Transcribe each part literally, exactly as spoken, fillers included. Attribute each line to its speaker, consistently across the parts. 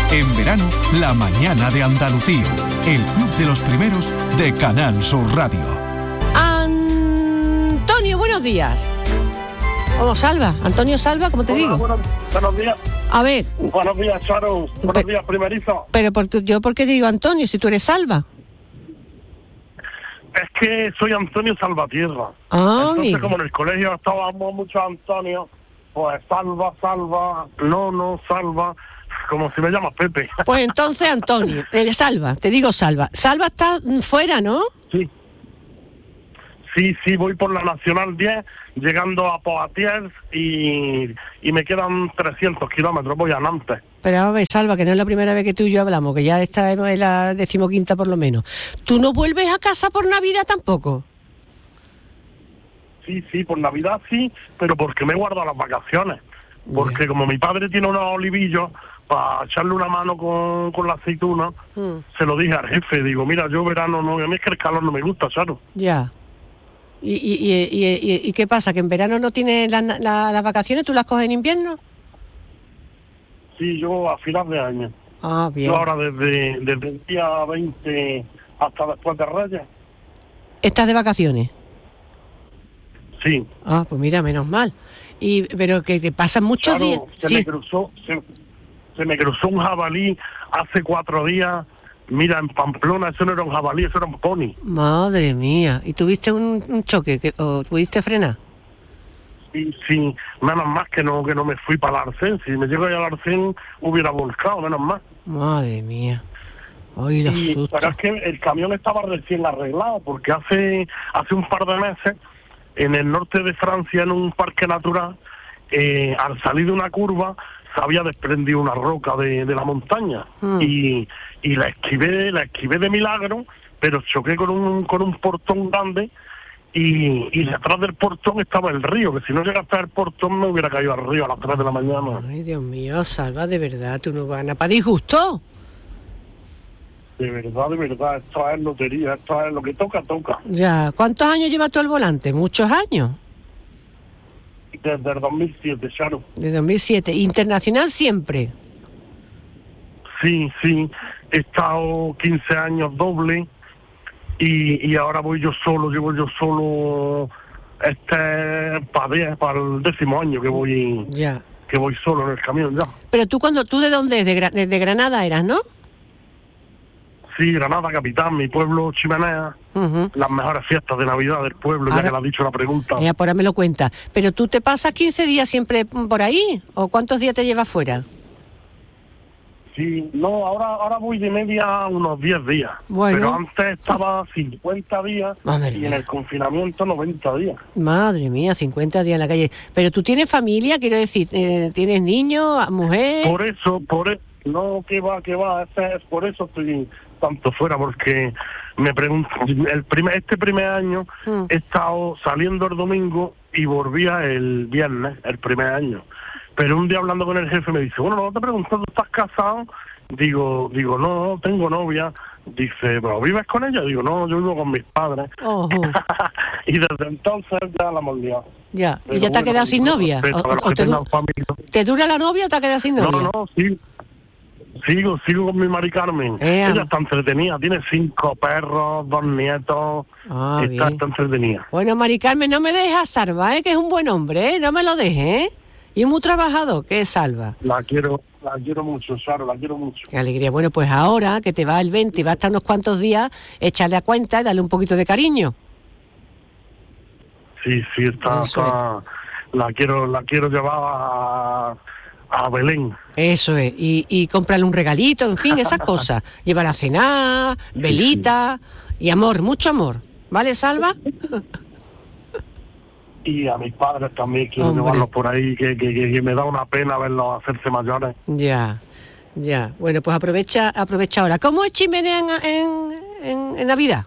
Speaker 1: En verano, La Mañana de Andalucía, el club de los primeros de Canal Sur Radio.
Speaker 2: Antonio, buenos días. O Salva, Antonio Salva, ¿cómo te
Speaker 3: Hola,
Speaker 2: digo?
Speaker 3: Buenos, buenos días.
Speaker 2: A ver.
Speaker 3: Buenos días, Charo. Buenos días, primerizo.
Speaker 2: Pero por tu, yo, ¿por qué te digo Antonio si tú eres Salva?
Speaker 3: Es que soy Antonio Salvatierra.
Speaker 2: Ah,
Speaker 3: Entonces,
Speaker 2: amigo.
Speaker 3: como en el colegio estábamos muchos Antonio, pues Salva, Salva, no, no, Salva, como si me llamas Pepe.
Speaker 2: Pues entonces Antonio, eh, Salva, te digo Salva. Salva está fuera, ¿no?
Speaker 3: Sí. Sí, sí, voy por la Nacional diez, llegando a Poitiers y, y me quedan trescientos kilómetros, voy a Nantes.
Speaker 2: Pero a ver, Salva, que no es la primera vez que tú y yo hablamos, que ya esta es la decimoquinta por lo menos. ¿Tú no vuelves a casa por Navidad tampoco?
Speaker 3: Sí, sí, por Navidad sí, pero porque me he guardado las vacaciones. Porque como mi padre tiene unos olivillos, para echarle una mano con, con la aceituna, mm. se lo dije al jefe, digo, mira, yo verano no, a mí es que el calor no me gusta, claro.
Speaker 2: Ya. ¿Y, y, y, y, y, y qué pasa? ¿Que en verano no tienes la, la, las vacaciones? ¿Tú las coges en invierno?
Speaker 3: Sí, yo a final de año.
Speaker 2: Ah, bien.
Speaker 3: Yo ahora desde, desde el día veinte hasta después de Reyes.
Speaker 2: ¿Estás de vacaciones?
Speaker 3: Sí.
Speaker 2: Ah, pues mira, menos mal. Y pero que te pasan muchos
Speaker 3: claro,
Speaker 2: días.
Speaker 3: Se,
Speaker 2: sí.
Speaker 3: me cruzó, se, se me cruzó un jabalí hace cuatro días. Mira, en Pamplona, eso no era un jabalí, eso era un pony.
Speaker 2: Madre mía. ¿Y tuviste un, un choque que, o pudiste frenar?
Speaker 3: Sí, sí, menos más que no que no me fui para el Arcén. Si me llego a ir al Arcén, hubiera volcado, menos más.
Speaker 2: Madre mía. Ay, los
Speaker 3: y,
Speaker 2: sustos.
Speaker 3: Pero es que el camión estaba recién arreglado, porque hace hace un par de meses, en el norte de Francia, en un parque natural, eh, al salir de una curva, se había desprendido una roca de, de la montaña. Mm. Y, y la esquivé, la esquivé de milagro, pero choqué con un, con un portón grande. Y, y detrás del portón estaba el río, que si no llegase al portón me hubiera caído al río a las tres de la mañana.
Speaker 2: Ay, Dios mío, Salva, de verdad, tú no ganas para disgusto.
Speaker 3: De verdad, de verdad, esto es lotería, esto es lo que toca, toca.
Speaker 2: Ya, ¿cuántos años llevas tú al volante? ¿Muchos años?
Speaker 3: Desde el dos mil siete, Charo.
Speaker 2: Desde dos mil siete, internacional siempre.
Speaker 3: Sí, sí, he estado quince años doble. Y, y ahora voy yo solo, llevo yo solo este para para el décimo año que voy
Speaker 2: ya.
Speaker 3: que voy solo en el camión ya.
Speaker 2: Pero tú cuando tú de dónde es, de, Gra- de Granada eras, ¿no?
Speaker 3: Sí, Granada capital, mi pueblo Chimenea, uh-huh. Las mejores fiestas de Navidad del pueblo, ahora, ya que le has dicho la pregunta.
Speaker 2: Ya, por ahí me lo cuenta. Pero tú te pasas quince días siempre por ahí, ¿o cuántos días te llevas fuera?
Speaker 3: Sí, no, ahora ahora voy de media unos diez días.
Speaker 2: Bueno.
Speaker 3: Pero antes estaba cincuenta días
Speaker 2: Madre
Speaker 3: y
Speaker 2: mía.
Speaker 3: en el confinamiento noventa días.
Speaker 2: Madre mía, cincuenta días en la calle. Pero tú tienes familia, quiero decir, eh, ¿tienes niños, mujer?
Speaker 3: Por eso, por eso, no, que va, que va, este, es por eso estoy tanto fuera, porque me pregunto, el primer, este primer año hmm. he estado saliendo el domingo y volvía el viernes, el primer año. Pero un día hablando con el jefe me dice, bueno, no te pregunto, ¿tú estás casado? Digo, digo, no, tengo novia. Dice, ¿pero vives con ella? Digo, no, yo vivo con mis padres.
Speaker 2: Oh, oh.
Speaker 3: Y desde entonces ya la hemos liado.
Speaker 2: Ya, ¿y ya te has quedado sin novia? ¿O, o te, du- ¿Te dura la novia o te has quedado sin novia?
Speaker 3: No, no, sí. Sigo, sigo con mi Mari Carmen. Eh, ella está entretenida, tiene cinco perros, dos nietos.
Speaker 2: Ah,
Speaker 3: está,
Speaker 2: bien.
Speaker 3: está entretenida.
Speaker 2: Bueno, Mari Carmen, no me dejes a Salva, ¿eh? Que es un buen hombre, ¿eh? No me lo dejes, ¿eh? Y muy trabajador, que es Salva.
Speaker 3: La quiero, la quiero mucho, Saro, la quiero mucho.
Speaker 2: Qué alegría. Bueno, pues ahora que te va el veinte y va a estar unos cuantos días, échale a cuenta y dale un poquito de cariño.
Speaker 3: Sí, sí, está, está la quiero, la quiero llevar a, a Belén.
Speaker 2: Eso es, y, y cómprale un regalito, en fin, esas cosas. Llévala a cenar, velita sí, sí. y amor, mucho amor. ¿Vale, Salva?
Speaker 3: Y a mis padres también quiero Hombre. llevarlos por ahí, que, que, que, que me da una pena verlos hacerse mayores.
Speaker 2: Ya, ya. Bueno, pues aprovecha aprovecha ahora. ¿Cómo es Chimenea en, en, en, en Navidad?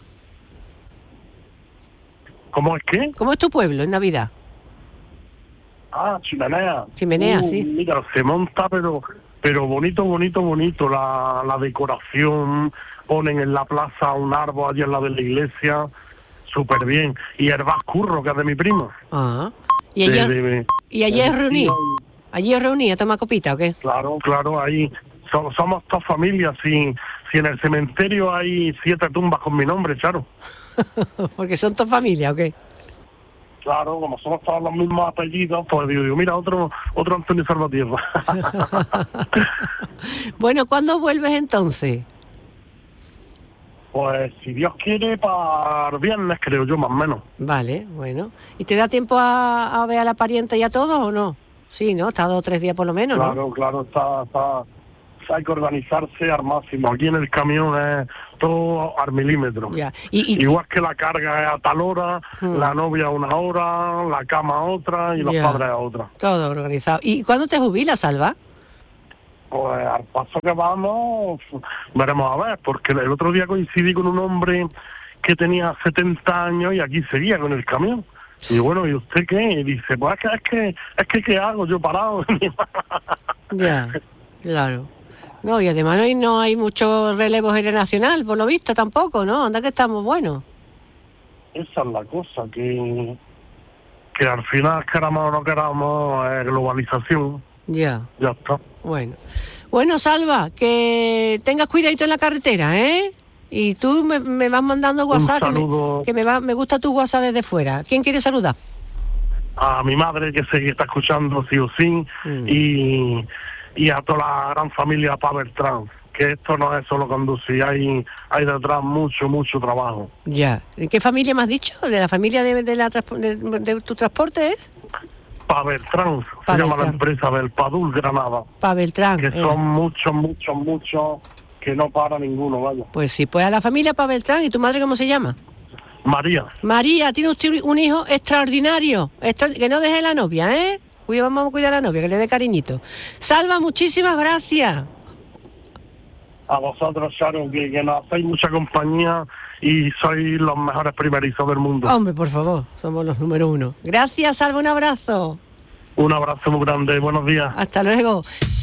Speaker 3: ¿Cómo es qué?
Speaker 2: ¿Cómo es tu pueblo en Navidad?
Speaker 3: Ah, Chimenea.
Speaker 2: Chimenea,
Speaker 3: uh,
Speaker 2: sí.
Speaker 3: Mira, se monta, pero pero bonito, bonito, bonito. La, la decoración, ponen en la plaza un árbol allí en la de la iglesia, súper bien. Y el Vascurro, que es de mi primo.
Speaker 2: Ah. ¿Y allí, de, de, de, ¿y allí es reunir? ¿Allí es reunir a tomar copita o qué?
Speaker 3: Claro, claro, ahí. so- somos toda familia. Si, si en el cementerio hay siete tumbas con mi nombre, Charo.
Speaker 2: Porque son tu familia, ¿o qué?
Speaker 3: Claro, como somos todos los mismos apellidos, pues digo, digo mira, otro otro Antonio Salvatierra.
Speaker 2: Bueno, ¿cuándo vuelves entonces?
Speaker 3: Pues si Dios quiere, para el viernes, creo yo, más o menos.
Speaker 2: Vale, bueno. ¿Y te da tiempo a, a ver a la parienta y a todos o no? Sí, ¿no? Está dos o tres días por lo menos, ¿no?
Speaker 3: Claro, claro, está, está, hay que organizarse al máximo. Aquí en el camión es todo al milímetro.
Speaker 2: Ya. Y, y,
Speaker 3: Igual que la carga es a tal hora,
Speaker 2: Hmm.
Speaker 3: la novia a una hora, la cama a otra y los
Speaker 2: Ya.
Speaker 3: padres a otra.
Speaker 2: Todo organizado. ¿Y cuándo te jubilas, Salva?
Speaker 3: Pues al paso que vamos, veremos a ver, porque el otro día coincidí con un hombre que tenía setenta años y aquí seguía con el camión. Y bueno, ¿y usted qué? Y dice, pues es que, es que, es que ¿qué hago yo parado?
Speaker 2: Ya, claro. No, y además no hay, no hay mucho relevo generacional, por lo visto tampoco, ¿no? Anda que estamos buenos.
Speaker 3: Esa es la cosa, que, que al final, queramos o no queramos, es globalización.
Speaker 2: Ya,
Speaker 3: Ya está.
Speaker 2: bueno. Bueno, Salva, que tengas cuidadito en la carretera, ¿eh? Y tú me, me vas mandando WhatsApp, que, me,
Speaker 3: saludo.
Speaker 2: que me, va, me gusta tu WhatsApp desde fuera. ¿Quién quiere saludar?
Speaker 3: A mi madre, que sé que está escuchando sí o sí,
Speaker 2: Mm.
Speaker 3: y, y a toda la gran familia Power Trans, que esto no es solo conducir, hay, hay detrás mucho, mucho trabajo.
Speaker 2: Ya. ¿De qué familia me has dicho? ¿De la familia de, de, la, transpo- de, de tu transporte es?
Speaker 3: Power Trans, se
Speaker 2: Power
Speaker 3: llama la
Speaker 2: Trans.
Speaker 3: empresa del Padul Granada,
Speaker 2: Pa' Beltrán.
Speaker 3: que
Speaker 2: eh.
Speaker 3: son muchos, muchos, muchos, que no para ninguno, vaya.
Speaker 2: Pues sí, pues a la familia Pa' Beltrán. ¿Y tu madre cómo se llama?
Speaker 3: María,
Speaker 2: María, tiene usted un hijo extraordinario. Extra- que no deje la novia, ¿eh? Cuida, vamos a cuidar a la novia, que le dé cariñito. Salva, muchísimas gracias.
Speaker 3: a vosotros, Sharon, que, que nos hacéis mucha compañía y sois los mejores primerizos del mundo.
Speaker 2: Hombre, por favor, somos los número uno. Gracias, Salva, un abrazo.
Speaker 3: Un abrazo muy grande, buenos días.
Speaker 2: Hasta luego.